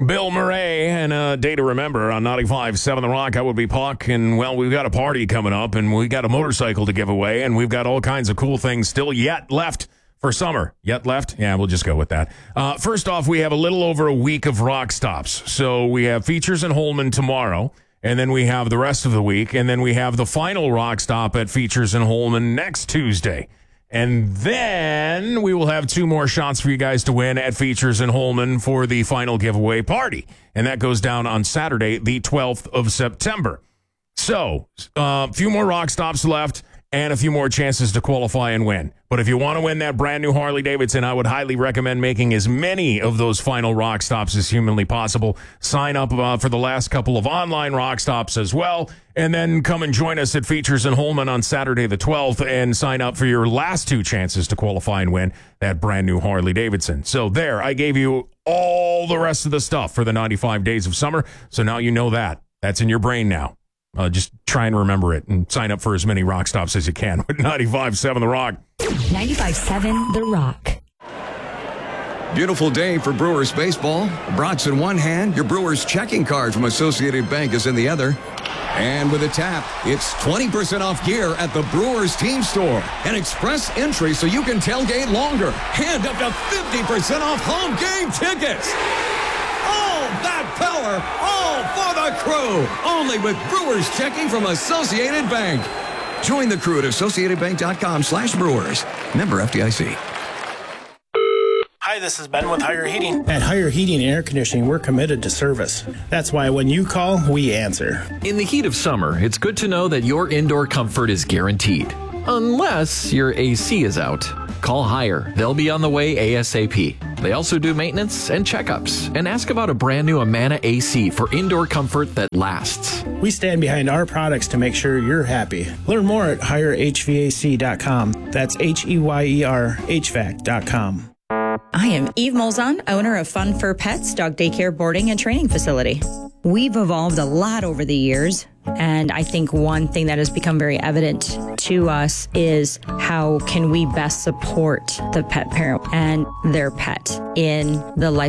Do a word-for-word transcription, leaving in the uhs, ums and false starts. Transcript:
Bill Murray and a Day to Remember on ninety-five point seven The Rock. I would be Puck. And, well, we've got a party coming up, and we got a motorcycle to give away, and we've got all kinds of cool things still yet left for summer. Yet left? Yeah, we'll just go with that. Uh, first off, we have a little over a week of rock stops. So we have Features in Holman tomorrow, and then we have the rest of the week, and then we have the final rock stop at Features in Holman next Tuesday. And then we will have two more shots for you guys to win at Features in Holman for the final giveaway party. And that goes down on Saturday, the twelfth of September. So, a uh, few more rock stops left and a few more chances to qualify and win. But if you want to win that brand new Harley Davidson, I would highly recommend making as many of those final rock stops as humanly possible. Sign up uh, for the last couple of online rock stops as well. And then come and join us at Features in Holman on Saturday the twelfth and sign up for your last two chances to qualify and win that brand new Harley Davidson. So there, I gave you all the rest of the stuff for the ninety-five days of summer. So now you know that. That's in your brain now. Uh, just try and remember it and sign up for as many rock stops as you can with ninety-five point seven The Rock. ninety-five point seven The Rock. Beautiful day for Brewers baseball. Brats in one hand, your Brewers checking card from Associated Bank is in the other. And with a tap, it's twenty percent off gear at the Brewers team store. An express entry so you can tailgate longer. And up to fifty percent off home game tickets. All that power, all for the crew. Only with Brewers checking from Associated Bank. Join the crew at associatedbank.com slash Brewers. Member F D I C. Hi, this is Ben with Higher Heating. At Higher Heating and Air Conditioning, we're committed to service. That's why when you call, we answer. In the heat of summer, it's good to know that your indoor comfort is guaranteed. Unless your A C is out. Call Higher. They'll be on the way ASAP. They also do maintenance and checkups. And ask about a brand new Amana A C for indoor comfort that lasts. We stand behind our products to make sure you're happy. Learn more at higher h v a c dot com. That's H E Y E R H V A C dot com. I am Eve Molzon, owner of Fun for Pets, dog daycare, boarding, and training facility. We've evolved a lot over the years, and I think one thing that has become very evident to us is how can we best support the pet parent and their pet in the life